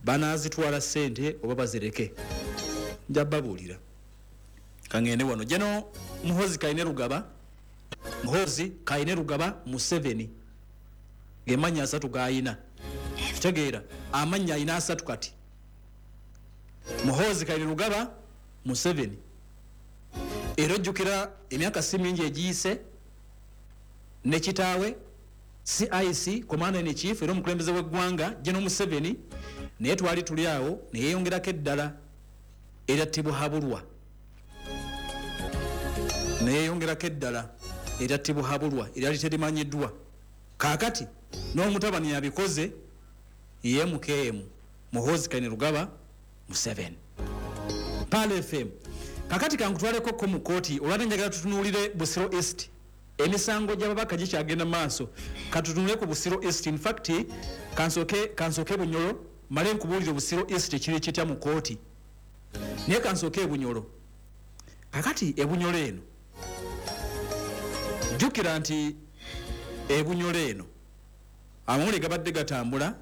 banazitwala sente oba bazireke njababulira kangende wano jeno Muhoozi Kaine Rugaba Museveni gemanya asatu gaayina kitegeera amanya ayina asatu kati Muhoozi Kaine Rugaba Museveni era ojjukira emyaka si mingi egiyise ne kitaawe CIC Commander in Chief era omukulembeze w'eggwanga General Museveni naye twali tuli awo ne yeeyongerako eddala erattibwa habulwa eryali terimanyiddwa kaakati n'omutabani yabikoze MKM Muhoozi Kaine Rugaba Museveni Pale FM kakati kankutwaleko mu kooti olwadde njagala tutunuulire Busiro East emisango gy'ababaka gikyagenda maaso katutunule ku Busiro East in fact kansoke Bunyoro male nkubuulire Busiro East kiri kitya mu kooti naye kansoke Bunyoro kakati Ebunyoro eno jjukira nti Ebunyoro eno amawulire gabadde gatambula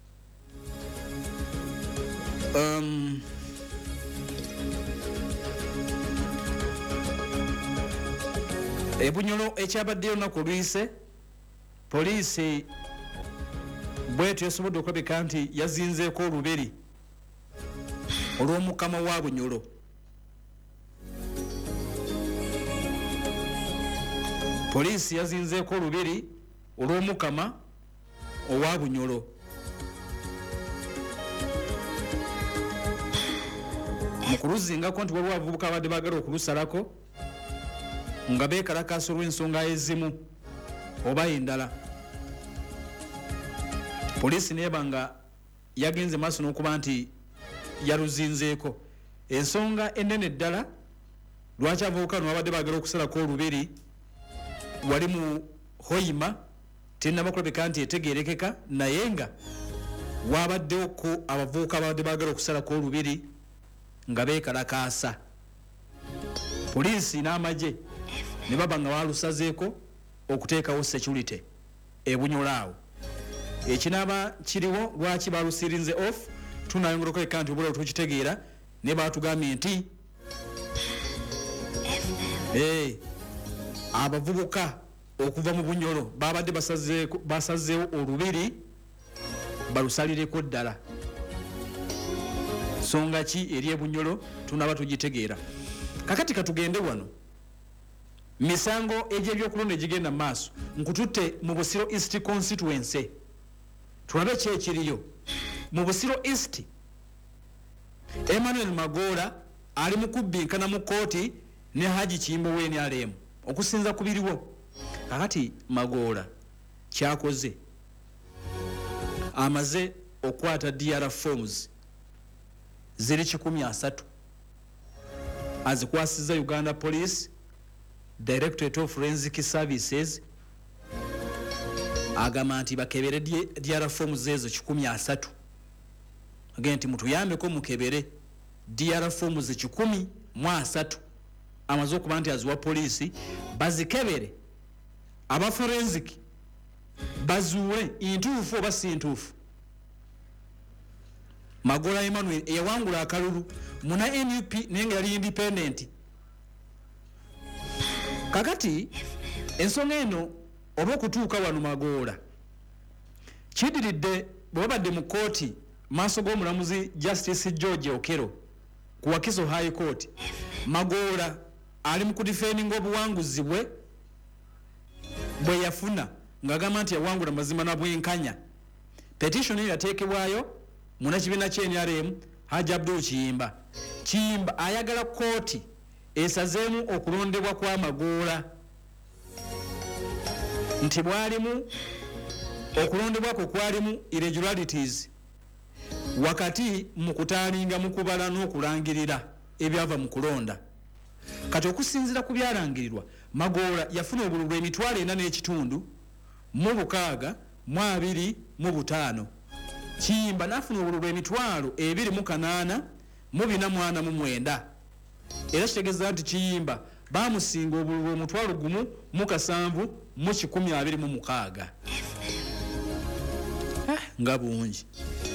Ebunyoro ekyabaddeyo olunaku oluyise poliisi bwetyo yasobodde okulabika nti yazinzeeko oluberi olw'omukama wa Bunyoro poliisi yazinzeeko oluberi olw'omukama owa Bunyoro mu kuluzingako nti waliwo abavubuka abadde baagala okulusalako nga beekalakaasa olw'ensonga ezimu oba endala poliisi neeba nga yagenze maaso n'okuba nti yaluzinzeeko ensonga ennene ddala lwaki abavubuka babadde baagala okusalako olubiri wali mu Hoima tennaba kulabika nti etegeerekeka naye nga wabaddeko abavubuka abadde baagala okusalako olubiri nga beekalakaasa poliisi n'amagye ne baba nga balusazeeko okuteekawo security Ebunyoro awo ekinaaba kiriwo lwaki balusirinze off tunayongera eka nti obulawo tukitegeera ne batugambye nti abavubuka okuva mu Bunyoro babadde basazeewo olubiri balusalireko ddala nsonga ki eri Ebunyoro tunaba tugitegeera kakati katugende wano misango egy'ebyokulonda egigenda maaso nkututte mu Busiro East constituency tulabe kyekiriyo mu Busiro East Emmanuel Magola ali mu kubbinkana mu kooti ne Haji Kimbo w'NRM okusinza ku biriwo kakati Magola kyakoze amaze okwata DR forms ziri 13 azikwasizza Uganda Police Directorate of Forensic Services agamba nti bakebere DR forms ezo 13 agenti mutuyambeko mukebere DR forms 13 amaze okuba nti aziwa poliisi bazikebere aba forensic bazuule intuufu oba si ntuufu Magola Emmanuel eyawangula akalulu muna NUP naye nga yali independent kakati ensonga eno oba okutuuka wano Magola kidiridde bwabadde mu kooti maaso g'omulamuzi Justice George Okero ku Wakiso High Court Magola ali mu kudifendinga obuwanguzi bwe yafuna ng'agamba nti yawangula mazima na bwenkanya petition yateekebwayo munakibiina ky'NRM Haji Abdul Kiyimba ayagala kooti esazeemu okulondebwa kwa Magola nti bwalimu okulondebwako kwalimu irregularities wakati mu kutaalinga mu kubala n'okulangirira ebyava mu kulonda kati okusinziira ku byalangirirwa Magola yafuna obululu emitwalo 4.5 mu 625 Kiyimba n'afuna obululu emitwalo 2.8 mu 449 era kitegeeza nti Kiyimba bamusinga obululu omutwalo gumu mu 7 mu 126 nga bungi